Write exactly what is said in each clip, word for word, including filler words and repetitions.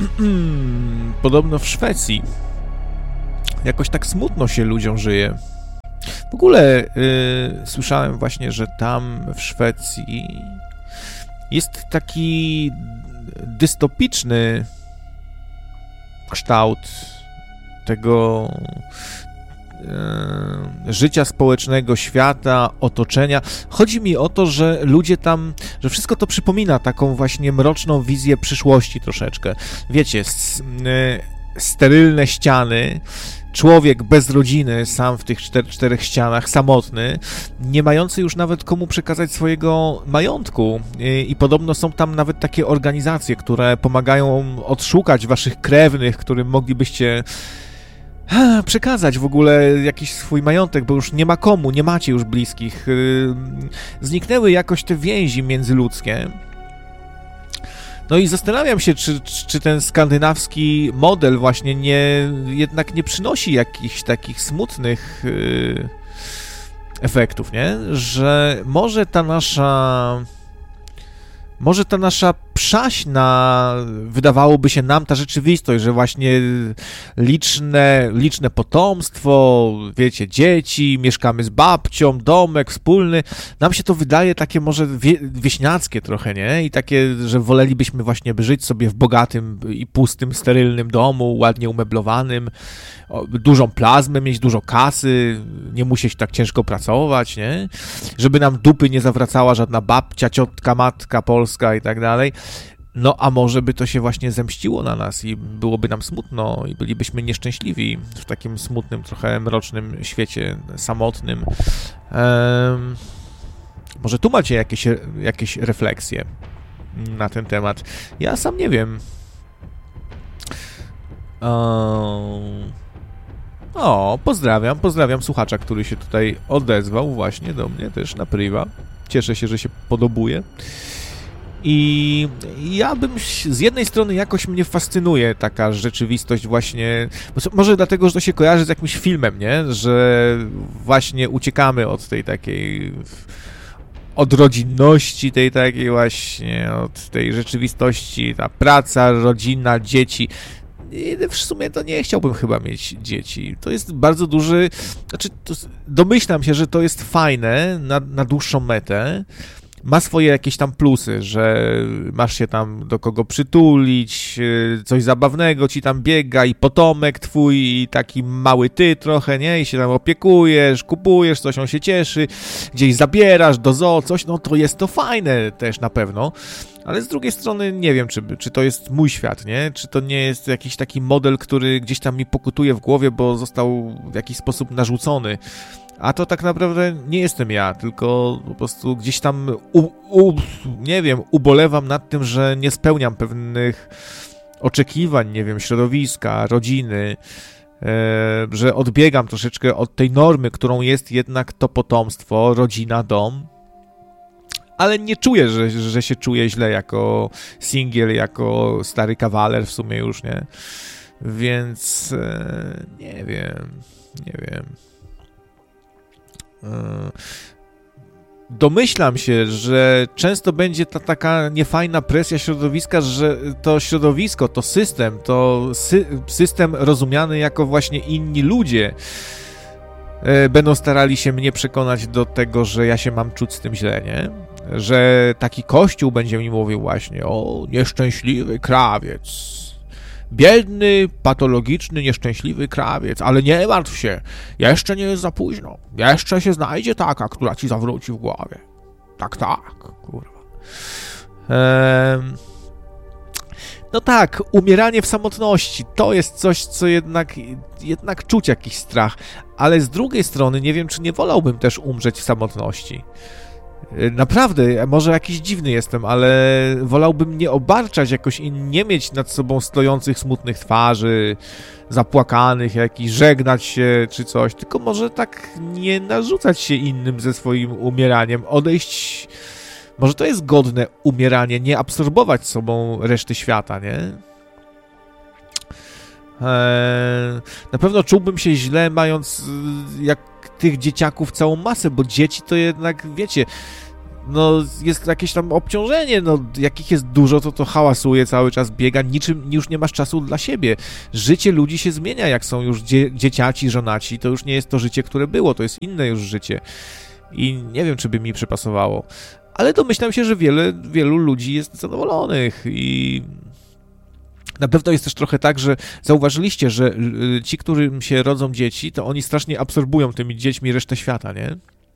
podobno w Szwecji jakoś tak smutno się ludziom żyje. W ogóle yy, słyszałem właśnie, że tam w Szwecji jest taki dystopiczny kształt tego yy, życia społecznego, świata, otoczenia. Chodzi mi o to, że ludzie tam, że wszystko to przypomina taką właśnie mroczną wizję przyszłości troszeczkę. Wiecie, s, yy, sterylne ściany, człowiek bez rodziny, sam w tych czter- czterech ścianach, samotny, nie mający już nawet komu przekazać swojego majątku. I, I podobno są tam nawet takie organizacje, które pomagają odszukać waszych krewnych, którym moglibyście przekazać w ogóle jakiś swój majątek, bo już nie ma komu, nie macie już bliskich. Zniknęły jakoś te więzi międzyludzkie. No i zastanawiam się, czy, czy ten skandynawski model właśnie nie, jednak nie przynosi jakichś takich smutnych yy, efektów, nie? Że może ta nasza... Może ta nasza przaśna, wydawałoby się nam ta rzeczywistość, że właśnie liczne, liczne potomstwo, wiecie, dzieci, mieszkamy z babcią, domek wspólny, nam się to wydaje takie może wie, wieśniackie trochę, nie? I takie, że wolelibyśmy właśnie żyć sobie w bogatym i pustym, sterylnym domu, ładnie umeblowanym, dużą plazmę, mieć dużo kasy, nie musieć tak ciężko pracować, nie? Żeby nam dupy nie zawracała żadna babcia, ciotka, matka polska i tak dalej. No a może by to się właśnie zemściło na nas i byłoby nam smutno i bylibyśmy nieszczęśliwi w takim smutnym, trochę mrocznym świecie, samotnym. Ehm, może tu macie jakieś, jakieś refleksje na ten temat. Ja sam nie wiem. Ehm, o, pozdrawiam, pozdrawiam słuchacza, który się tutaj odezwał właśnie do mnie też na priwa. Cieszę się, że się podobuje. I ja bym, z jednej strony jakoś mnie fascynuje taka rzeczywistość właśnie, może dlatego, że to się kojarzy z jakimś filmem, nie? Że właśnie uciekamy od tej takiej, od rodzinności, tej takiej właśnie, od tej rzeczywistości, ta praca, rodzina, dzieci. I w sumie to nie chciałbym chyba mieć dzieci. To jest bardzo duży, znaczy to, domyślam się, że to jest fajne na, na dłuższą metę. Ma swoje jakieś tam plusy, że masz się tam do kogo przytulić, coś zabawnego ci tam biega i potomek twój i taki mały ty trochę, nie? I się tam opiekujesz, kupujesz, coś on się cieszy, gdzieś zabierasz do zoo, coś, no to jest to fajne też na pewno. Ale z drugiej strony nie wiem, czy, czy to jest mój świat, nie? Czy to nie jest jakiś taki model, który gdzieś tam mi pokutuje w głowie, bo został w jakiś sposób narzucony. A to tak naprawdę nie jestem ja, tylko po prostu gdzieś tam, u, u, nie wiem, ubolewam nad tym, że nie spełniam pewnych oczekiwań, nie wiem, środowiska, rodziny, e, że odbiegam troszeczkę od tej normy, którą jest jednak to potomstwo, rodzina, dom. Ale nie czuję, że, że się czuję źle jako singiel, jako stary kawaler w sumie już, nie? Więc e, nie wiem, nie wiem. Domyślam się, że często będzie ta taka niefajna presja środowiska, że to środowisko, to system, to sy- system rozumiany jako właśnie inni ludzie będą starali się mnie przekonać do tego, że ja się mam czuć z tym źle, nie? Że taki kościół będzie mi mówił właśnie o nieszczęśliwy krawiec. Biedny, patologiczny, nieszczęśliwy krawiec, ale nie martw się, jeszcze nie jest za późno, jeszcze się znajdzie taka, która ci zawróci w głowie. Tak, tak, kurwa. Ehm... No tak, umieranie w samotności, to jest coś, co jednak, jednak czuć jakiś strach, ale z drugiej strony nie wiem, czy nie wolałbym też umrzeć w samotności. Naprawdę, może jakiś dziwny jestem, ale wolałbym nie obarczać jakoś i nie mieć nad sobą stojących smutnych twarzy, zapłakanych, jakichś żegnać się czy coś, tylko może tak nie narzucać się innym ze swoim umieraniem, odejść, może to jest godne umieranie, nie absorbować sobą reszty świata, nie? Eee, na pewno czułbym się źle, mając jak tych dzieciaków całą masę, bo dzieci to jednak, wiecie, no jest jakieś tam obciążenie, no jakich jest dużo, to to hałasuje, cały czas biega, niczym już nie masz czasu dla siebie. Życie ludzi się zmienia, jak są już dzie- dzieciaci, żonaci, to już nie jest to życie, które było, to jest inne już życie. I nie wiem, czy by mi przypasowało. Ale domyślam się, że wiele, wielu ludzi jest zadowolonych i na pewno jest też trochę tak, że zauważyliście, że ci, którym się rodzą dzieci, to oni strasznie absorbują tymi dziećmi resztę świata, nie?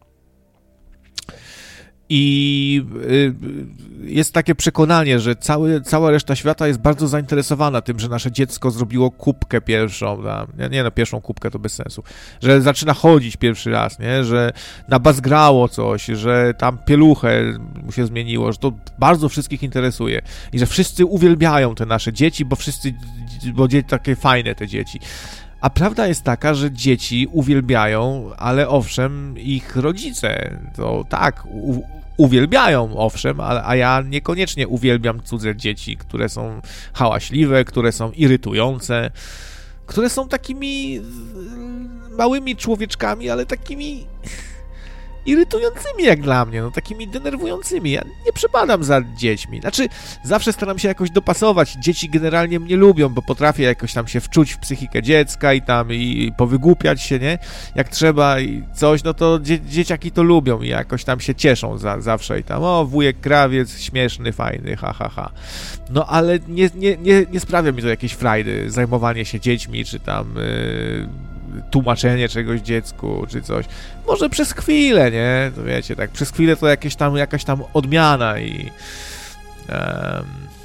I jest takie przekonanie, że cały, cała reszta świata jest bardzo zainteresowana tym, że nasze dziecko zrobiło kubkę pierwszą, nie, nie no, pierwszą kubkę to bez sensu, że zaczyna chodzić pierwszy raz, nie, że nabazgrało coś, że tam pieluchę mu się zmieniło, że to bardzo wszystkich interesuje i że wszyscy uwielbiają te nasze dzieci, bo wszyscy, bo dzieci takie fajne te dzieci. A prawda jest taka, że dzieci uwielbiają, ale owszem, ich rodzice, to tak, u, uwielbiają, owszem, a, a ja niekoniecznie uwielbiam cudze dzieci, które są hałaśliwe, które są irytujące, które są takimi małymi człowieczkami, ale takimi irytującymi jak dla mnie, no takimi denerwującymi. Ja nie przepadam za dziećmi. Znaczy, zawsze staram się jakoś dopasować. Dzieci generalnie mnie lubią, bo potrafię jakoś tam się wczuć w psychikę dziecka i tam i powygłupiać się, nie? Jak trzeba i coś, no to dzie- dzieciaki to lubią i jakoś tam się cieszą za, zawsze i tam, o, wujek krawiec, śmieszny, fajny, ha, ha, ha. No ale nie, nie, nie, nie sprawia mi to jakiejś frajdy, zajmowanie się dziećmi, czy tam... Yy... tłumaczenie czegoś dziecku, czy coś. Może przez chwilę, nie? To wiecie, tak, przez chwilę to jakieś tam, jakaś tam odmiana i... Um...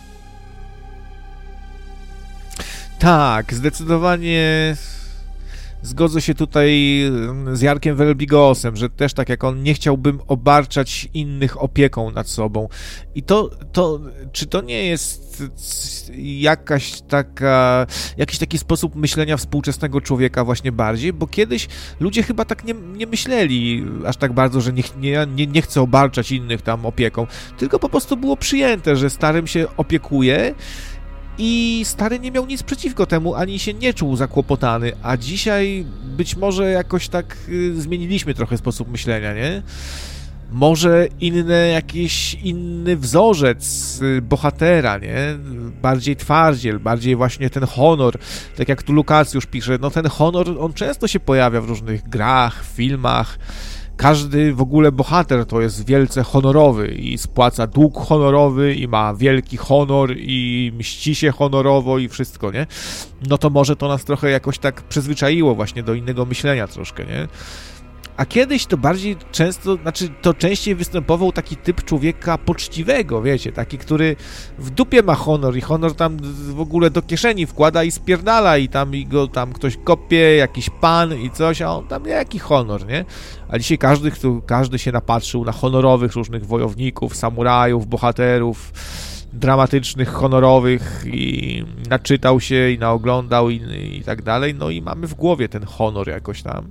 Tak, zdecydowanie zgodzę się tutaj z Jarkiem Welbigosem, że też tak jak on, nie chciałbym obarczać innych opieką nad sobą. I to, to czy to nie jest jakaś taka, jakiś taki sposób myślenia współczesnego człowieka właśnie bardziej, bo kiedyś ludzie chyba tak nie, nie myśleli aż tak bardzo, że nie, nie, nie, nie chcę obarczać innych tam opieką, tylko po prostu było przyjęte, że starym się opiekuje i stary nie miał nic przeciwko temu, ani się nie czuł zakłopotany, a dzisiaj być może jakoś tak y, zmieniliśmy trochę sposób myślenia, nie? Może inny, jakiś inny wzorzec y, bohatera, nie? Bardziej twardziel, bardziej właśnie ten honor, tak jak tu Lukacjusz pisze, no ten honor, on często się pojawia w różnych grach, filmach. Każdy w ogóle bohater to jest wielce honorowy i spłaca dług honorowy i ma wielki honor i mści się honorowo i wszystko, nie? No to może to nas trochę jakoś tak przyzwyczaiło właśnie do innego myślenia troszkę, nie? A kiedyś to bardziej często, znaczy to częściej występował taki typ człowieka poczciwego, wiecie, taki, który w dupie ma honor i honor tam w ogóle do kieszeni wkłada i spierdala i tam i go tam ktoś kopie, jakiś pan i coś, a on tam jaki honor, nie? A dzisiaj każdy, kto, każdy się napatrzył na honorowych różnych wojowników, samurajów, bohaterów dramatycznych, honorowych i naczytał się i naoglądał i, i tak dalej, no i mamy w głowie ten honor jakoś tam.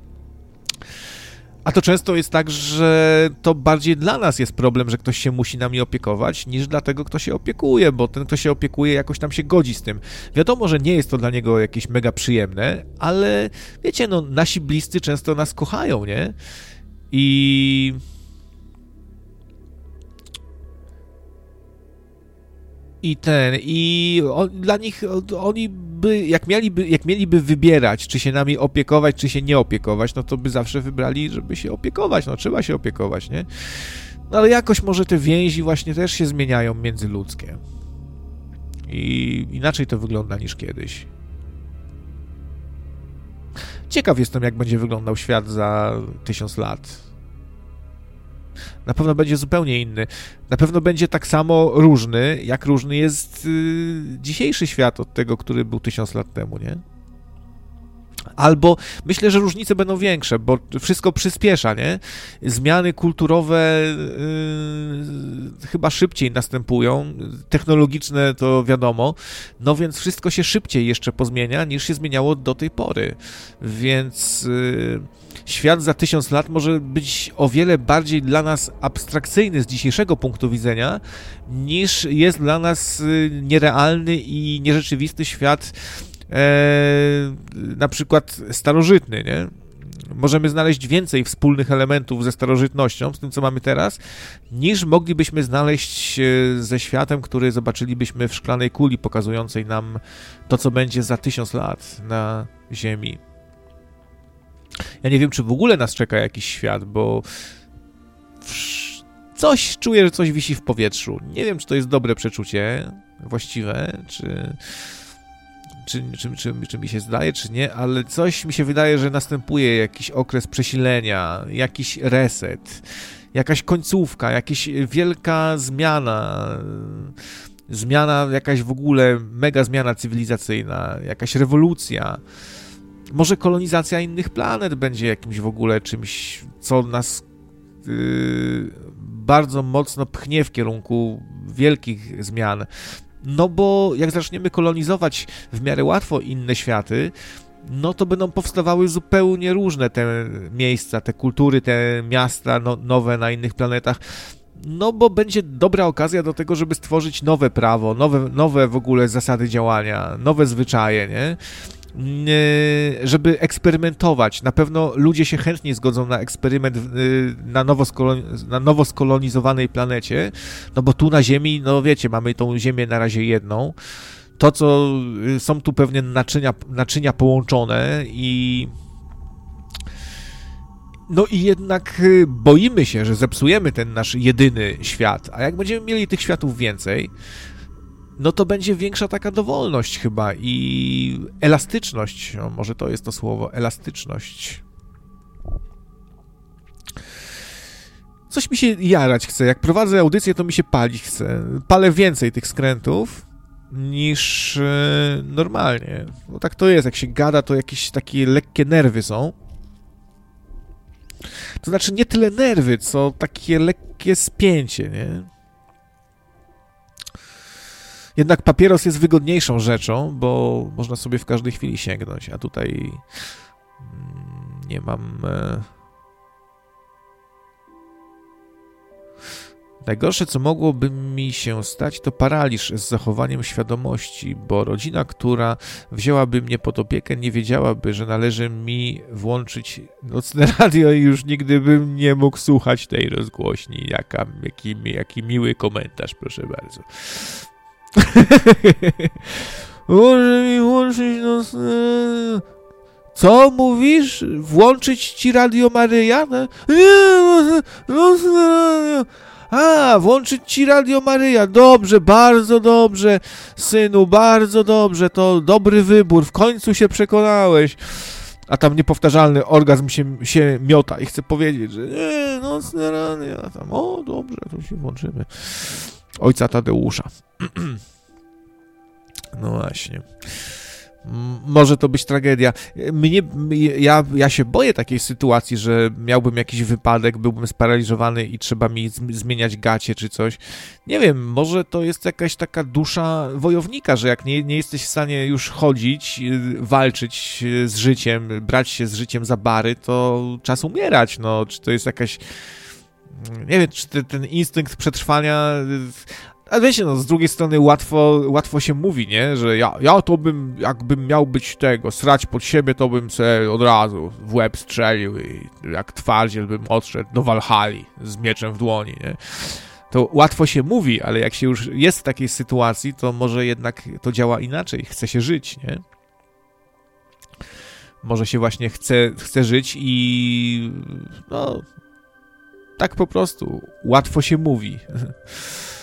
A to często jest tak, że to bardziej dla nas jest problem, że ktoś się musi nami opiekować, niż dla tego, kto się opiekuje, bo ten, kto się opiekuje, jakoś tam się godzi z tym. Wiadomo, że nie jest to dla niego jakieś mega przyjemne, ale wiecie, no, nasi bliscy często nas kochają, nie? I... I ten, i on, dla nich, oni by, jak mieliby, jak mieliby wybierać, czy się nami opiekować, czy się nie opiekować, no to by zawsze wybrali, żeby się opiekować, no trzeba się opiekować, nie? No ale jakoś może te więzi właśnie też się zmieniają międzyludzkie. I inaczej to wygląda niż kiedyś. Ciekaw jestem, jak będzie wyglądał świat za tysiąc lat. Na pewno będzie zupełnie inny. Na pewno będzie tak samo różny, jak różny jest yy, dzisiejszy świat od tego, który był tysiąc lat temu, nie? Albo myślę, że różnice będą większe, bo wszystko przyspiesza, nie? Zmiany kulturowe yy, chyba szybciej następują, technologiczne to wiadomo, no więc wszystko się szybciej jeszcze pozmienia, niż się zmieniało do tej pory. Więc yy, świat za tysiąc lat może być o wiele bardziej dla nas abstrakcyjny z dzisiejszego punktu widzenia, niż jest dla nas yy, nierealny i nierzeczywisty świat E, na przykład starożytny, nie? możemy znaleźć więcej wspólnych elementów ze starożytnością, z tym, co mamy teraz, niż moglibyśmy znaleźć ze światem, który zobaczylibyśmy w szklanej kuli, pokazującej nam to, co będzie za tysiąc lat na Ziemi. Ja nie wiem, czy w ogóle nas czeka jakiś świat, bo coś czuję, że coś wisi w powietrzu. Nie wiem, czy to jest dobre przeczucie, właściwe, czy... Czy, czy, czy, czy mi się zdaje, czy nie, ale coś mi się wydaje, że następuje jakiś okres przesilenia, jakiś reset, jakaś końcówka, jakaś wielka zmiana, zmiana jakaś w ogóle, mega zmiana cywilizacyjna, jakaś rewolucja. Może kolonizacja innych planet będzie jakimś w ogóle czymś, co nas yy, bardzo mocno pchnie w kierunku wielkich zmian. No bo jak zaczniemy kolonizować w miarę łatwo inne światy, no to będą powstawały zupełnie różne te miejsca, te kultury, te miasta no, nowe na innych planetach. No bo będzie dobra okazja do tego, żeby stworzyć nowe prawo, nowe, nowe w ogóle zasady działania, nowe zwyczaje, nie? Żeby eksperymentować. Na pewno ludzie się chętnie zgodzą na eksperyment na nowo, skoloni- na nowo skolonizowanej planecie, no bo tu na Ziemi, no wiecie, mamy tą Ziemię na razie jedną. To, co są tu pewnie naczynia, naczynia połączone i no i jednak boimy się, że zepsujemy ten nasz jedyny świat, a jak będziemy mieli tych światów więcej, no to będzie większa taka dowolność chyba i elastyczność, o, może to jest to słowo, elastyczność. Coś mi się jarać chce, jak prowadzę audycję, to mi się palić chce. Palę więcej tych skrętów niż yy, normalnie. No tak to jest, jak się gada, to jakieś takie lekkie nerwy są. To znaczy nie tyle nerwy, co takie lekkie spięcie, nie? Jednak papieros jest wygodniejszą rzeczą, bo można sobie w każdej chwili sięgnąć, a tutaj nie mam... Najgorsze, co mogłoby mi się stać, to paraliż z zachowaniem świadomości, bo rodzina, która wzięłaby mnie pod opiekę, nie wiedziałaby, że należy mi włączyć nocne radio i już nigdy bym nie mógł słuchać tej rozgłośni. Jaka, jaki, jaki miły komentarz, proszę bardzo. Może mi włączyć nocne... Co mówisz? Włączyć ci Radio Maryja? Nie, nocne radio... A, włączyć ci Radio Maryja. Dobrze, bardzo dobrze, synu, bardzo dobrze. To dobry wybór. W końcu się przekonałeś. A tam niepowtarzalny orgazm się, się miota i chce powiedzieć, że nie, nocne radio. A tam, o, dobrze, to się włączymy. Ojca Tadeusza. No właśnie. Może to być tragedia. Mnie, ja, ja się boję takiej sytuacji, że miałbym jakiś wypadek, byłbym sparaliżowany i trzeba mi zmieniać gacie czy coś. Nie wiem, może to jest jakaś taka dusza wojownika, że jak nie, nie jesteś w stanie już chodzić, walczyć z życiem, brać się z życiem za bary, to czas umierać. No, czy to jest jakaś... Nie wiem, czy te, ten instynkt przetrwania... A wiecie, no, z drugiej strony łatwo, łatwo się mówi, nie? Że ja, ja to bym, jakbym miał być tego, srać pod siebie, to bym se od razu w łeb strzelił i jak twardziel bym odszedł do Walhalli z mieczem w dłoni, nie? To łatwo się mówi, ale jak się już jest w takiej sytuacji, to może jednak to działa inaczej. Chce się żyć, nie? Może się właśnie chce, chce żyć i no, tak po prostu łatwo się mówi.